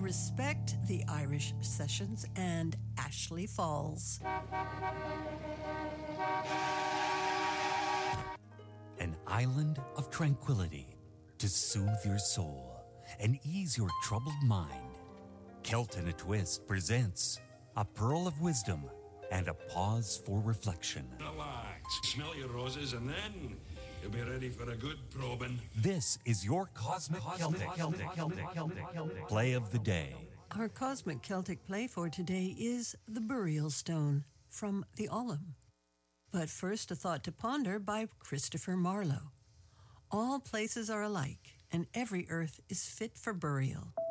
respect the Irish Sessions and Ashley Falls. An island of tranquility to soothe your soul and ease your troubled mind. Celt in a Twist presents a pearl of wisdom and a pause for reflection. Relax, smell your roses, and then you'll be ready for a good probing. This is your Cosmic Celtic Play of the Day. Our Cosmic Celtic play for today is The Burial Stone from the Ollum. But first, a thought to ponder by Christopher Marlowe. All places are alike, and every earth is fit for burial.